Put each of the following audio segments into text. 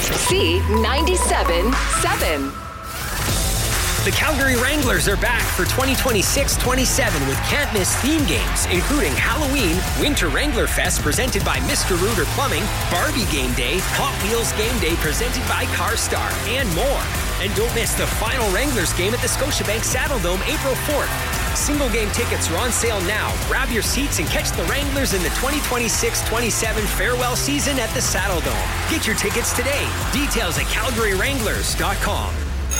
C97.7. The Calgary Wranglers are back for 2026-27 with can't-miss theme games, including Halloween, Winter Wrangler Fest presented by Mr. Rooter Plumbing, Barbie Game Day, Hot Wheels Game Day presented by CarStar, and more. And don't miss the final Wranglers game at the Scotiabank Saddledome April 4th. Single game tickets are on sale now. Grab your seats and catch the Wranglers in the 2026-27 farewell season at the Saddledome. Get your tickets today. Details at calgarywranglers.com.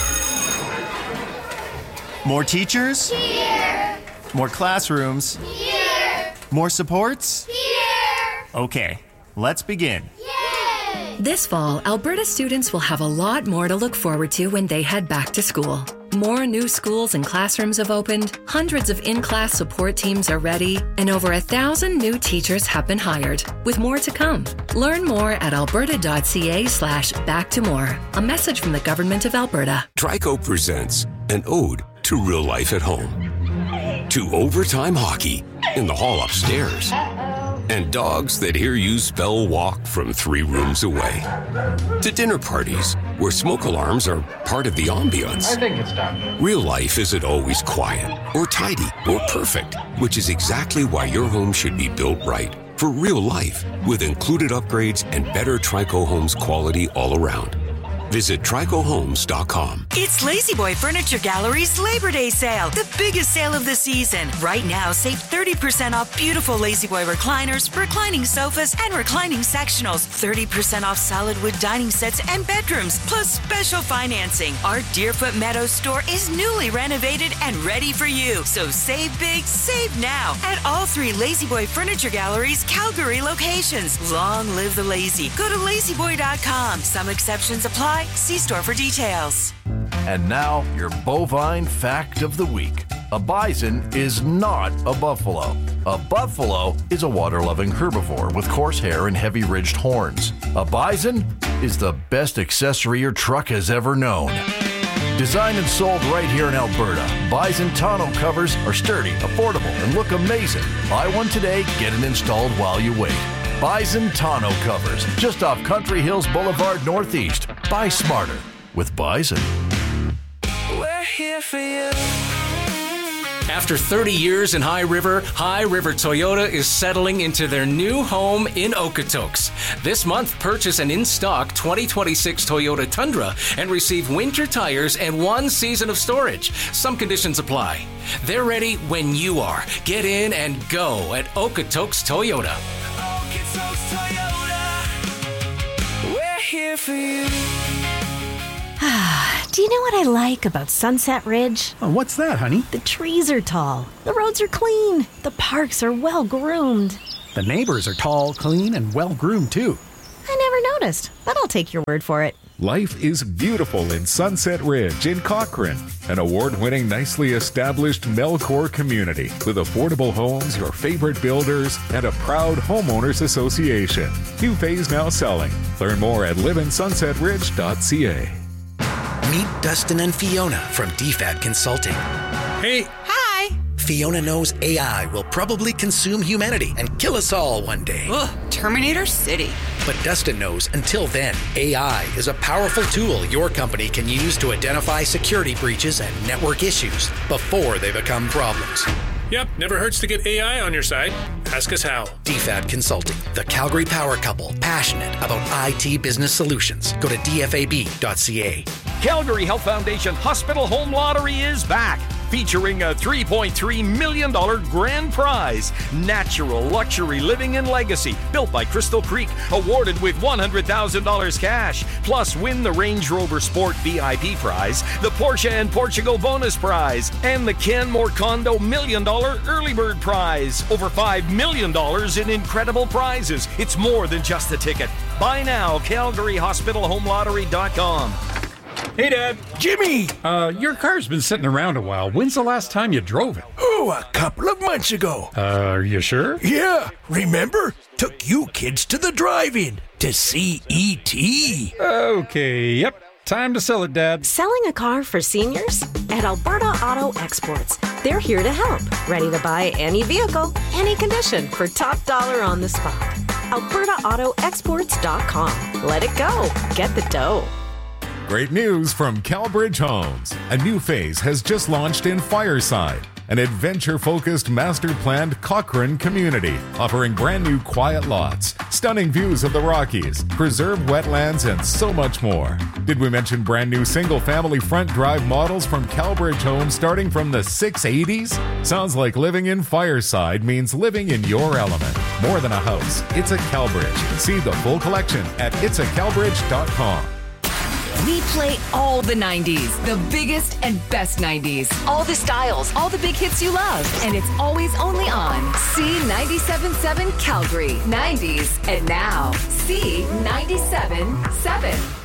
More teachers? Here! More classrooms? Here! More supports? Here! Okay, let's begin. Yay! This fall, Alberta students will have a lot more to look forward to when they head back to school. More new schools and classrooms have opened, hundreds of in-class support teams are ready, and over 1,000 new teachers have been hired, with more to come. Learn more at alberta.ca/back-to-more. A message from the Government of Alberta. Trico presents an ode to real life at home, to overtime hockey in the hall upstairs, and dogs that hear you spell walk from 3 rooms away, to dinner parties where smoke alarms are part of the ambiance. I think it's done. Real life isn't always quiet or tidy or perfect, which is exactly why your home should be built right for real life, with included upgrades and better Trico Homes quality all around. Visit TricoHomes.com. It's La-Z-Boy Furniture Gallery's Labor Day sale, the biggest sale of the season. Right now, save 30% off beautiful La-Z-Boy recliners, reclining sofas, and reclining sectionals. 30% off solid wood dining sets and bedrooms, plus special financing. Our Deerfoot Meadows store is newly renovated and ready for you. So save big, save now at all 3 La-Z-Boy Furniture Gallery's Calgary locations. Long live the lazy. Go to lazyboy.com. Some exceptions apply. See store for details. And now, your bovine fact of the week. A bison is not a buffalo. A buffalo is a water-loving herbivore with coarse hair and heavy ridged horns. A bison is the best accessory your truck has ever known. Designed and sold right here in Alberta, Bison tonneau covers are sturdy, affordable, and look amazing. Buy one today, get it installed while you wait. Bison tonneau covers, just off Country Hills Boulevard Northeast. Buy smarter with Bison. We're here for you. After 30 years in High River Toyota is settling into their new home in Okotoks. This month, purchase an in-stock 2026 Toyota Tundra and receive winter tires and 1 season of storage. Some conditions apply. They're ready when you are. Get in and go at Okotoks Toyota. Okotoks Toyota. We're here for you. Do you know what I like about Sunset Ridge? Oh, what's that, honey? The trees are tall. The roads are clean. The parks are well groomed. The neighbors are tall, clean, and well groomed, too. I never noticed, but I'll take your word for it. Life is beautiful in Sunset Ridge in Cochrane, an award-winning, nicely established Melcor community with affordable homes, your favorite builders, and a proud homeowners association. New phase now selling. Learn more at liveinsunsetridge.ca. Meet Dustin and Fiona from DFAT Consulting. Hey. Hi. Fiona knows AI will probably consume humanity and kill us all one day. Ugh, Terminator City. But Dustin knows until then, AI is a powerful tool your company can use to identify security breaches and network issues before they become problems. Yep, never hurts to get AI on your side. Ask us how. DFAT Consulting, the Calgary power couple, passionate about IT business solutions. Go to dfab.ca. Calgary Health Foundation Hospital Home Lottery is back, featuring a $3.3 million grand prize. Natural luxury living and legacy, built by Crystal Creek, awarded with $100,000 cash. Plus, win the Range Rover Sport VIP prize, the Porsche and Portugal bonus prize, and the Canmore Condo $1 million early bird prize. Over $5 million in incredible prizes. It's more than just a ticket. Buy now, CalgaryHospitalHomeLottery.com. Hey, Dad. Jimmy! Your car's been sitting around a while. When's the last time you drove it? Oh, a couple of months ago. Are you sure? Yeah. Remember? Took you kids to the drive-in to see E.T. Okay, yep. Time to sell it, Dad. Selling a car for seniors? At Alberta Auto Exports. They're here to help. Ready to buy any vehicle, any condition for top dollar on the spot. AlbertaAutoExports.com. Let it go. Get the dough. Great news from CalBridge Homes. A new phase has just launched in Fireside, an adventure-focused master-planned Cochrane community, offering brand new quiet lots, stunning views of the Rockies, preserved wetlands, and so much more. Did we mention brand new single-family front drive models from CalBridge Homes starting from the 680s? Sounds like living in Fireside means living in your element. More than a house, it's a CalBridge. See the full collection at itsacalbridge.com. We play all the 90s, the biggest and best 90s. All the styles, all the big hits you love. And it's always only on C97.7 Calgary. 90s and now C97.7.